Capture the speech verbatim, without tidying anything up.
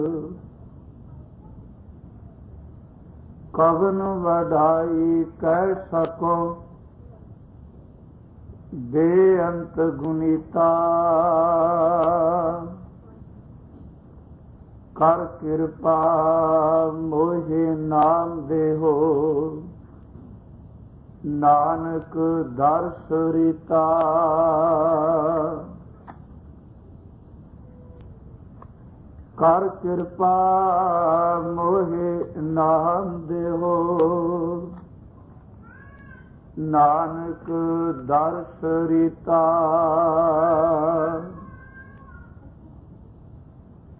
ਕਵਨ ਵਡਾਈ ਕਹਿ ਸਕੋ ਬੇਅੰਤ ਗੁਣੀਤਾ। ਕਰ ਕਿਰਪਾ ਮੋਹਿ ਨਾਮ ਦੇਹੋ ਨਾਨਕ ਦਰਸ ਰੀਤਾ। ਕਰ ਕਿਰਪਾ ਮੋਹਿ ਨਾਮ ਦੇਹੋ ਨਾਨਕ ਦਰਸ ਰੀਤਾ।